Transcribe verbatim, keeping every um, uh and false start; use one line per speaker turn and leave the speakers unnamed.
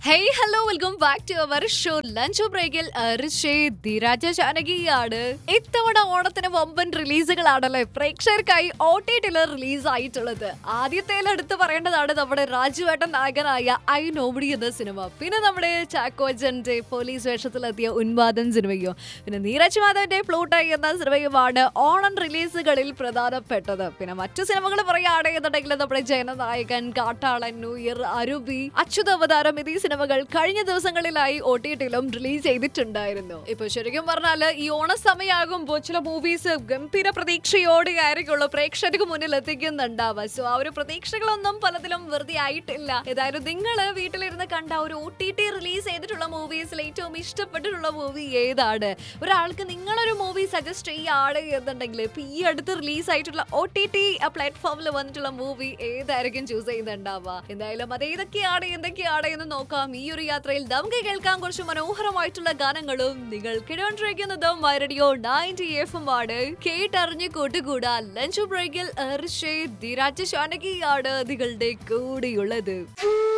Hey hello welcome back to our show lunch ബ്രേക്കിൽ ധീരാജ ജാനകിയാണ്. ഇത്തവണ ഓണത്തിന് വമ്പൻ റിലീസുകളാണല്ലേ പ്രേക്ഷകർക്കായി ഒ ടി ടിയിൽ റിലീസ് ആയിട്ടുള്ളത്. ആദ്യത്തേൽ എടുത്ത് പറയേണ്ടതാണ് നമ്മുടെ രാജുവേട്ടൻ നായകനായ ഐ നോബഡി എന്ന സിനിമ. പിന്നെ നമ്മുടെ ചാക്കോജന്റെ പോലീസ് വേഷത്തിലെത്തിയ ഉന്മാദൻ സിനിമയോ, പിന്നെ നീരജ് മാധവന്റെ പ്ലൂട്ടായി എന്ന സിനിമയുമാണ് ഓണം റിലീസുകളിൽ പ്രധാനപ്പെട്ടത്. പിന്നെ മറ്റു സിനിമകൾ പറയുകയാണെന്നുണ്ടെങ്കിൽ നമ്മുടെ ജനനായകൻ, കാട്ടാളൻ, ന്യൂ ഇയർ, അരുബി, അച്യുതാവതാരം എന്നീ സിനിമകൾ കഴിഞ്ഞ ദിവസങ്ങളിലായി ഒ ടി ടിയിലും റിലീസ് ചെയ്തിട്ടുണ്ടായിരുന്നു. ഇപ്പൊ ശരിക്കും പറഞ്ഞാല് ഈ ഓണ സമയമാകുമ്പോൾ ചില മൂവീസ് ഗംഭീര പ്രതീക്ഷയോടെ ആയിരിക്കുള്ളൂ പ്രേക്ഷകർക്ക് മുന്നിൽ എത്തിക്കുന്നുണ്ടാവുക. സോ ആ ഒരു പ്രതീക്ഷകളൊന്നും പലതിലും വെറുതെ ആയിട്ടില്ല. ഏതായാലും നിങ്ങള് വീട്ടിലിരുന്ന് കണ്ട ഒരു ഒ ടി ടി റിലീസ് ചെയ്തിട്ടുള്ള മൂവീസിൽ ഏറ്റവും ഇഷ്ടപ്പെട്ടിട്ടുള്ള മൂവി ഏതാണ്? ഒരാൾക്ക് നിങ്ങളൊരു മൂവി സജസ്റ്റ് ചെയ്യാണ് എന്നുണ്ടെങ്കിൽ ഇപ്പൊ ഈ അടുത്ത് റിലീസ് ആയിട്ടുള്ള ഒ ടി ടി പ്ലാറ്റ്ഫോമിൽ വന്നിട്ടുള്ള മൂവി ഏതായിരിക്കും ചൂസ് ചെയ്യുന്നുണ്ടാവുക? എന്തായാലും അത് ഏതൊക്കെയാണ് എന്തൊക്കെയാണ് എന്ന് നോക്കാം. ഈ ഒരു യാത്രയിൽ നമുക്ക് കേൾക്കാൻ കുറച്ച് മനോഹരമായിട്ടുള്ള ഗാനങ്ങളും നിങ്ങൾ കേട്ടുകൊണ്ടിരിക്കുന്നതും റേഡിയോ നയൻറ്റി എഫ് എം ആണ്. കേട്ടറിഞ്ഞ് കൂട്ടുകൂടാ ലഞ്ച് ബ്രേക്കിൽ ധീരാജ ജാനകിയാണ് നിങ്ങളുടെ കൂടെയുള്ളത്.